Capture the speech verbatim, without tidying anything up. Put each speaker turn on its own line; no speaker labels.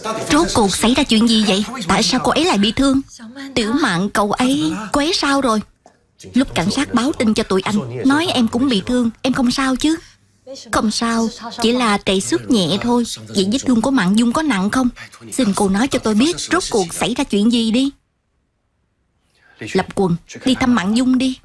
Rốt cuộc xảy ra chuyện gì vậy? Tại sao cô ấy lại bị thương? Tiểu Mạn cậu ấy, cô ấy sao rồi? Lúc cảnh sát báo tin cho tụi anh, nói em cũng bị thương. Em không sao chứ? Không sao, chỉ là trầy xước nhẹ thôi. Vậy vết thương của Mạn Dung có nặng không? Xin cô nói cho tôi biết rốt cuộc xảy ra chuyện gì đi. Lập Quần, đi thăm Mạn Dung đi.